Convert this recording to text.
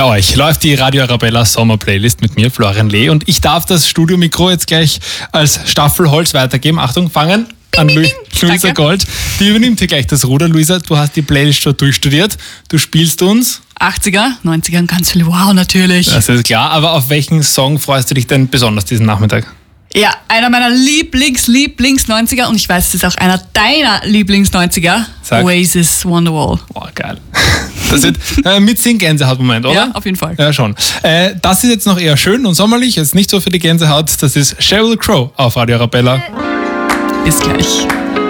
Bei euch läuft die Radio Arabella Sommer-Playlist mit mir, Florian Lee, und ich darf das Studiomikro jetzt gleich als Staffelholz weitergeben. Achtung, fangen an Luisa Gold. Die übernimmt hier gleich das Ruder. Luisa, du hast die Playlist schon durchstudiert. Du spielst uns 80er, 90er und ganz viel. Wow, natürlich. Das ist klar, aber auf welchen Song freust du dich denn besonders diesen Nachmittag? Ja, einer meiner Lieblings-90er und ich weiß, es ist auch einer deiner Lieblings-90er. Sag. Oasis, Wonderwall. Boah, geil. Das wird Mitsing-Gänsehaut-Moment, oder? Ja, auf jeden Fall. Ja, schon. Das ist jetzt noch eher schön und sommerlich, jetzt nicht so für die Gänsehaut. Das ist Sheryl Crow auf Radio Arabella. Bis gleich.